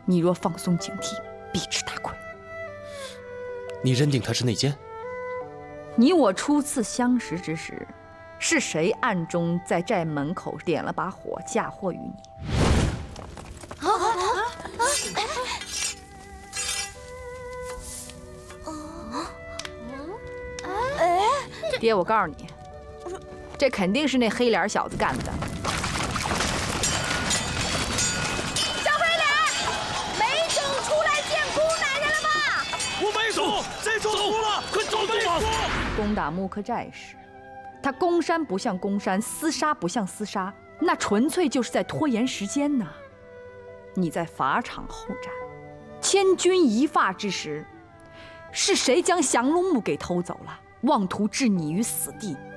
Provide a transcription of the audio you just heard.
你若放松警惕，必吃大亏。 你认定他是内奸？ 你我初次相识之时，是谁暗中在寨门口点了把火，嫁祸于你？爹，我告诉你，这肯定是那黑脸小子干的。 小黑脸，梅总出来见姑奶奶了吗？ 我没走，这就走了，快走吧！ 攻打木克寨时，他攻山不像攻山，厮杀不像厮杀，那纯粹就是在拖延时间呐。你在法场后战，千钧一发之时，是谁将降龙木给偷走了？妄图置你于死地，